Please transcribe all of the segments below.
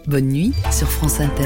Bonne nuit sur France Inter.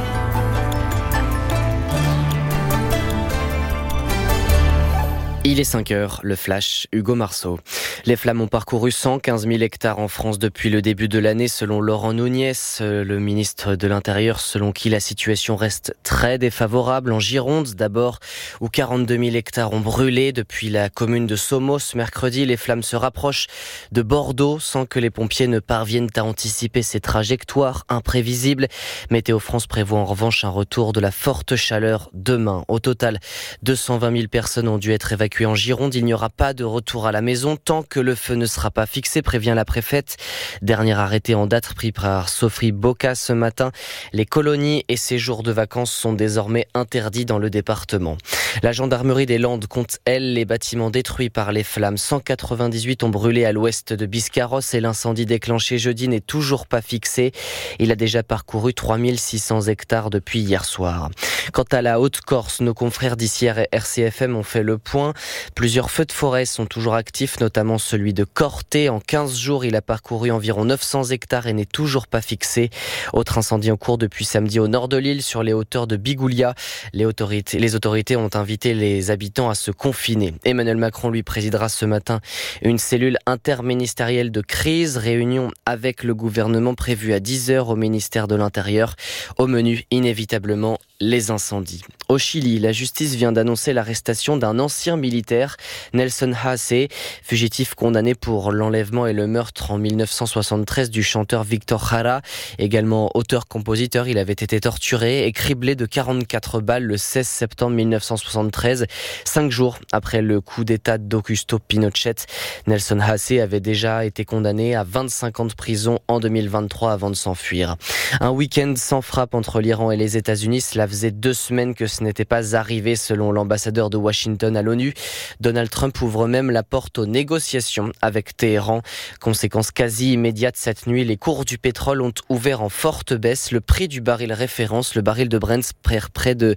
Il est 5h, le flash, Hugo Marceau. Les flammes ont parcouru 115 000 hectares en France depuis le début de l'année, selon Laurent Nunez, le ministre de l'Intérieur, selon qui la situation reste très défavorable. En Gironde, d'abord, où 42 000 hectares ont brûlé depuis la commune de Somos. Mercredi, les flammes se rapprochent de Bordeaux, sans que les pompiers ne parviennent à anticiper ces trajectoires imprévisibles. Météo France prévoit en revanche un retour de la forte chaleur demain. Au total, 220 000 personnes ont dû être évacuées en Gironde. Il n'y aura pas de retour à la maison tant que le feu ne sera pas fixé, prévient la préfète. Dernier arrêté en date pris par Sophie Boca ce matin. Les colonies et séjours de vacances sont désormais interdits dans le département. La gendarmerie des Landes compte, elle, les bâtiments détruits par les flammes. 198 ont brûlé à l'ouest de Biscarrosse et l'incendie déclenché jeudi n'est toujours pas fixé. Il a déjà parcouru 3600 hectares depuis hier soir. Quant à la Haute-Corse, nos confrères d'ICR et RCFM ont fait le point. Plusieurs feux de forêt sont toujours actifs, notamment celui de Corté. En 15 jours, il a parcouru environ 900 hectares et n'est toujours pas fixé. Autre incendie en cours depuis samedi au nord de l'île, sur les hauteurs de Bigoulia. Les autorités ont invité les habitants à se confiner. Emmanuel Macron, lui, présidera ce matin une cellule interministérielle de crise. Réunion avec le gouvernement prévue à 10h au ministère de l'Intérieur. Au menu, inévitablement, les incendies. Au Chili, la justice vient d'annoncer l'arrestation d'un ancien militaire, Nelson Haase, fugitif condamné pour l'enlèvement et le meurtre en 1973 du chanteur Victor Jara. Également auteur-compositeur, il avait été torturé et criblé de 44 balles le 16 septembre 1973, 5 jours après le coup d'État d'Augusto Pinochet. Nelson Haase avait déjà été condamné à 25 ans de prison en 2023 avant de s'enfuir. Un week-end sans frappe entre l'Iran et les États-Unis, cela faisait 2 semaines que ce n'était pas arrivé selon l'ambassadeur de Washington à l'ONU. Donald Trump ouvre même la porte aux négociations avec Téhéran. Conséquence quasi immédiate cette nuit, les cours du pétrole ont ouvert en forte baisse. Le prix du baril référence, le baril de Brent, perd près de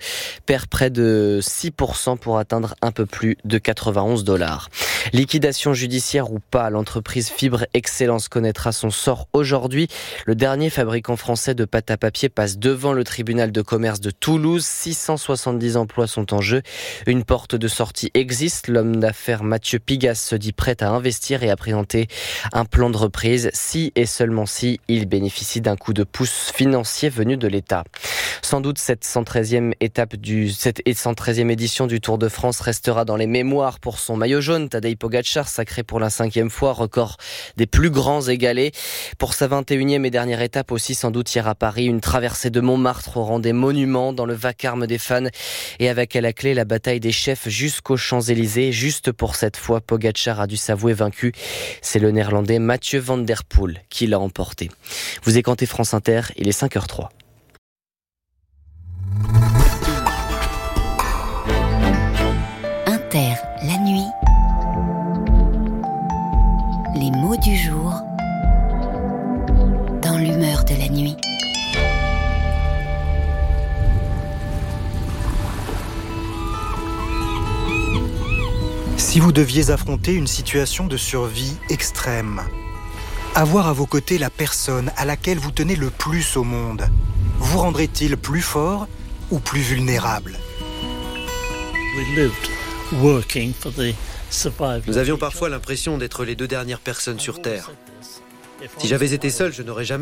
6% pour atteindre un peu plus de $91. Liquidation judiciaire ou pas, l'entreprise Fibre Excellence connaîtra son sort aujourd'hui. Le dernier fabricant français de pâte à papier passe devant le tribunal de commerce de Toulouse. 670 emplois sont en jeu. Une porte de sortie existe. L'homme d'affaires Mathieu Pigas se dit prêt à investir et à présenter un plan de reprise si et seulement si il bénéficie d'un coup de pouce financier venu de l'État. Sans doute cette 113e édition du Tour de France restera dans les mémoires pour son maillot jaune. Tadej Pogačar, sacré pour la 5e fois, record des plus grands égalés. Pour sa 21e et dernière étape aussi, sans doute hier à Paris, une traversée de Montmartre au rang des monuments dans le vacarme des fans et avec à la clé la bataille des chefs jusqu'aux Champs-Élysées. Juste pour cette fois, Pogačar a dû s'avouer vaincu. C'est le néerlandais Mathieu van der Poel qui l'a emporté. Vous écoutez France Inter, il est 5h03. Inter, la nuit. Les mots du jour dans l'humeur de la nuit. Si vous deviez affronter une situation de survie extrême, avoir à vos côtés la personne à laquelle vous tenez le plus au monde, vous rendrait-il plus fort ou plus vulnérable ? Nous avions parfois l'impression d'être les 2 dernières personnes sur Terre. Si j'avais été seul, je n'aurais jamais